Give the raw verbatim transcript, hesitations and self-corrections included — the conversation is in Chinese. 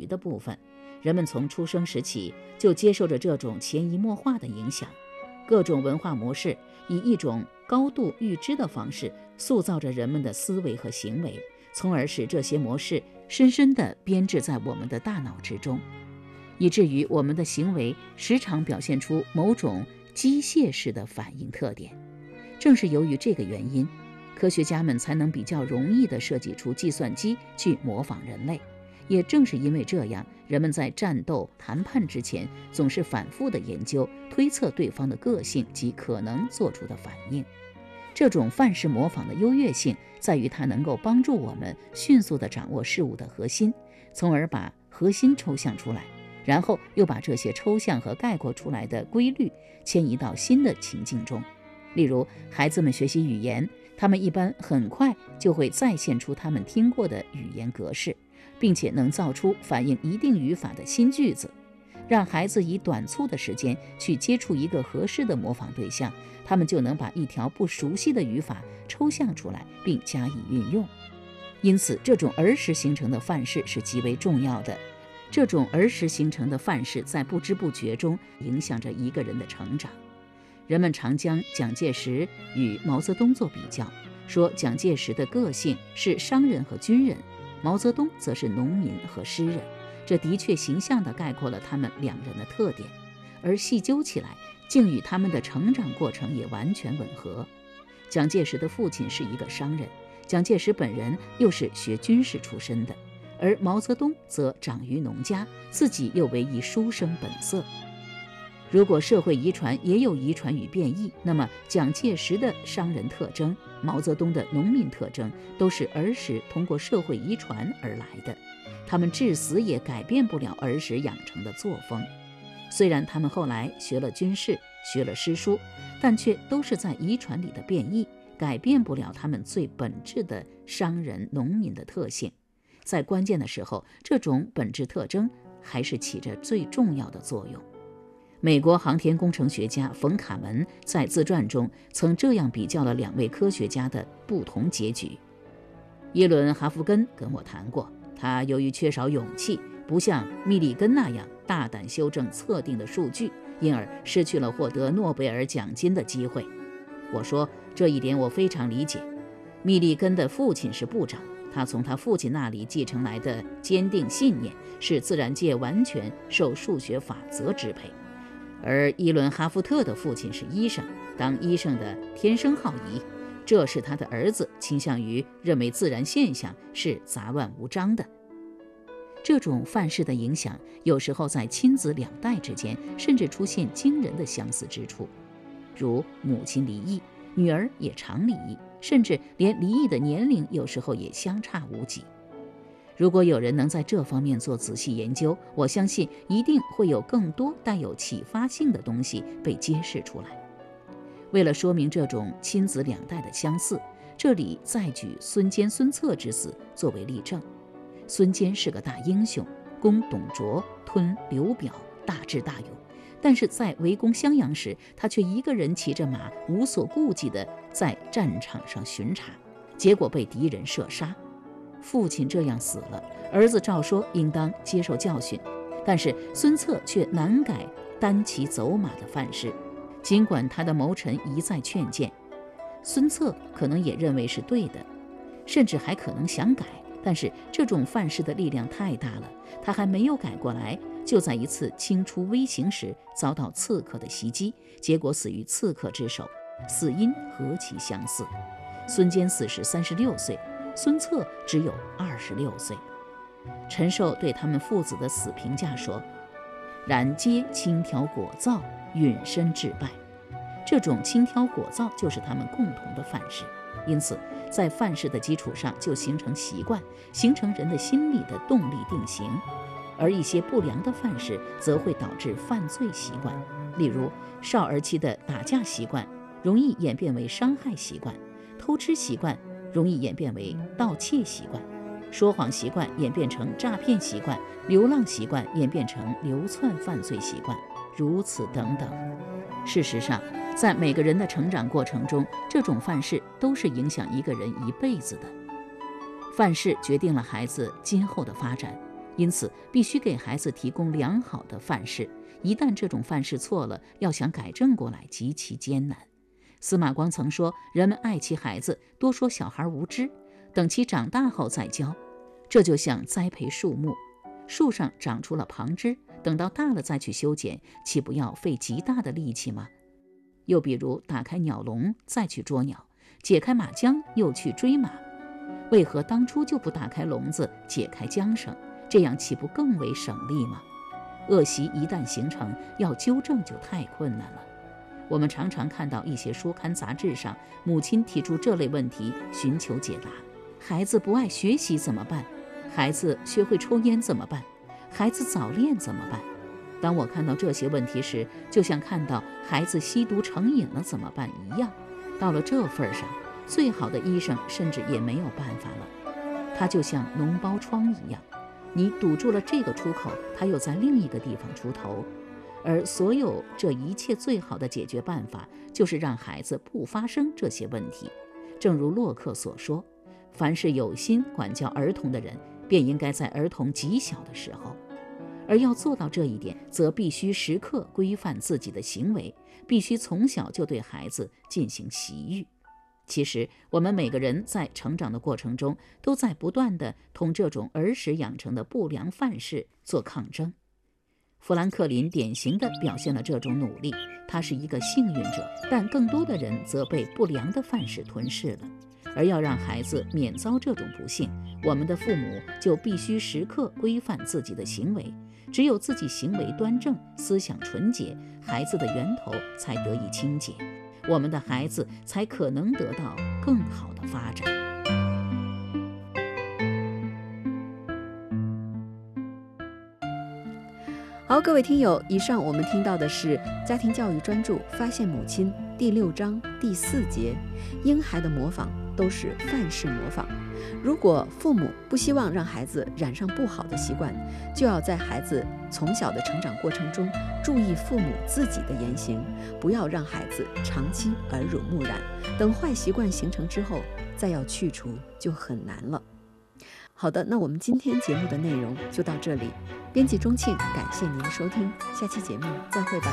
的部分。人们从出生时起就接受着这种潜移默化的影响，各种文化模式以一种高度预知的方式塑造着人们的思维和行为，从而使这些模式深深地编制在我们的大脑之中，以至于我们的行为时常表现出某种机械式的反应特点。正是由于这个原因，科学家们才能比较容易地设计出计算机去模仿人类。也正是因为这样，人们在战斗谈判之前总是反复地研究推测对方的个性及可能做出的反应。这种范式模仿的优越性在于它能够帮助我们迅速地掌握事物的核心，从而把核心抽象出来，然后又把这些抽象和概括出来的规律迁移到新的情境中。例如，孩子们学习语言，他们一般很快就会再现出他们听过的语言格式，并且能造出反映一定语法的新句子。让孩子以短促的时间去接触一个合适的模仿对象，他们就能把一条不熟悉的语法抽象出来并加以运用。因此，这种儿时形成的范式是极为重要的。这种儿时形成的范式在不知不觉中影响着一个人的成长。人们常将蒋介石与毛泽东做比较，说蒋介石的个性是商人和军人，毛泽东则是农民和诗人。这的确形象地概括了他们两人的特点，而细究起来，竟与他们的成长过程也完全吻合。蒋介石的父亲是一个商人，蒋介石本人又是学军事出身的，而毛泽东则长于农家，自己又为一书生本色。如果社会遗传也有遗传与变异，那么蒋介石的商人特征，毛泽东的农民特征，都是儿时通过社会遗传而来的。他们至死也改变不了儿时养成的作风。虽然他们后来学了军事，学了诗书，但却都是在遗传里的变异，改变不了他们最本质的商人农民的特性。在关键的时候，这种本质特征还是起着最重要的作用。美国航天工程学家冯·卡门在自传中曾这样比较了两位科学家的不同结局。耶伦·哈夫根跟我谈过，他由于缺少勇气，不像密立根那样大胆修正测定的数据，因而失去了获得诺贝尔奖金的机会。我说，这一点我非常理解。密立根的父亲是部长，他从他父亲那里继承来的坚定信念是自然界完全受数学法则支配。而伊伦·哈夫特的父亲是医生，当医生的天生好疑，这使他的儿子倾向于认为自然现象是杂乱无章的。这种范式的影响，有时候在亲子两代之间甚至出现惊人的相似之处，如母亲离异，女儿也常离异，甚至连离异的年龄有时候也相差无几。如果有人能在这方面做仔细研究，我相信一定会有更多带有启发性的东西被揭示出来。为了说明这种亲子两代的相似，这里再举孙坚、孙策之死作为例证。孙坚是个大英雄，攻董卓，吞刘表，大智大勇，但是在围攻襄阳时，他却一个人骑着马，无所顾忌地在战场上巡查，结果被敌人射杀。父亲这样死了，儿子照说应当接受教训，但是孙策却难改单骑走马的范式。尽管他的谋臣一再劝谏，孙策可能也认为是对的，甚至还可能想改，但是这种范式的力量太大了，他还没有改过来，就在一次清出微行时遭到刺客的袭击，结果死于刺客之手，死因何其相似。孙坚死时三十六岁，孙策只有二十六岁。陈寿对他们父子的死评价说：然皆轻佻果造，允身致败。这种轻佻果造就是他们共同的范式，因此在范式的基础上就形成习惯，形成人的心理的动力定型。而一些不良的范式则会导致犯罪习惯，例如少儿期的打架习惯容易演变为伤害习惯，偷吃习惯容易演变为盗窃习惯，说谎习惯演变成诈骗习惯，流浪习惯演变成流窜犯罪习惯，如此等等。事实上，在每个人的成长过程中，这种范式都是影响一个人一辈子的。范式决定了孩子今后的发展， 因此必须给孩子提供良好的范式，一旦这种范式错了，要想改正过来极其艰难。司马光曾说，人们爱其孩子，多说小孩无知，等其长大后再教。这就像栽培树木，树上长出了旁枝，等到大了再去修剪，岂不要费极大的力气吗？又比如打开鸟笼再去捉鸟，解开马缰又去追马，为何当初就不打开笼子，解开缰绳，这样岂不更为省力吗？恶习一旦形成，要纠正就太困难了。我们常常看到一些书刊杂志上，母亲提出这类问题，寻求解答。孩子不爱学习怎么办？孩子学会抽烟怎么办？孩子早恋怎么办？当我看到这些问题时，就像看到孩子吸毒成瘾了怎么办一样。到了这份上，最好的医生甚至也没有办法了。它就像脓包疮一样，你堵住了这个出口，它又在另一个地方出头。而所有这一切最好的解决办法，就是让孩子不发生这些问题。正如洛克所说，凡是有心管教儿童的人，便应该在儿童极小的时候。而要做到这一点，则必须时刻规范自己的行为，必须从小就对孩子进行习育。其实我们每个人在成长的过程中，都在不断地同这种儿时养成的不良范式做抗争。富兰克林典型地表现了这种努力，他是一个幸运者，但更多的人则被不良的范式吞噬了。而要让孩子免遭这种不幸，我们的父母就必须时刻规范自己的行为。只有自己行为端正，思想纯洁，孩子的源头才得以清洁，我们的孩子才可能得到更好的发展。 好，各位听友，以上我们听到的是《家庭教育专著发现母亲》第六章第四节，婴孩的模仿都是范式模仿。如果父母不希望让孩子染上不好的习惯，就要在孩子从小的成长过程中注意父母自己的言行，不要让孩子长期耳濡目染，等坏习惯形成之后，再要去除就很难了。好的，那我们今天节目的内容就到这里。编辑钟庆，感谢您的收听，下期节目再会吧。